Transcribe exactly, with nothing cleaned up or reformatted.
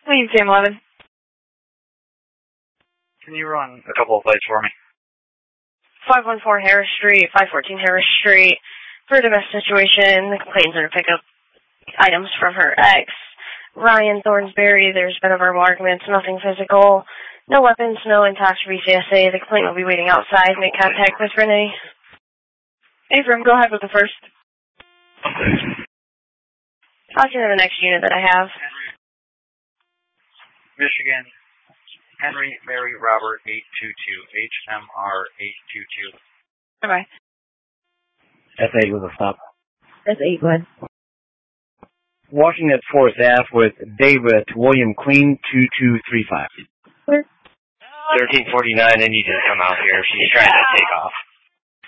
Leave Team eleven. Can you run a couple of plates for me? five one four Harris Street, five fourteen Harris Street. For a domestic situation, the complainant's going to pick up items from her ex. Ryan Thornsberry, there's been a verbal argument, nothing physical. No weapons, no intox for B C S A. The complainant will be waiting outside. Make contact with Renee. Abram, go ahead with the first. Talking to the next unit that I have. Michigan, Henry Mary Robert eight two two, H M R eight two two. Bye-bye. S eight with a stop. S eight, go ahead. Washington fourth Ave with David William Queen two two three five. Where? thirteen forty-nine, I need you to come out here. She's trying to take off.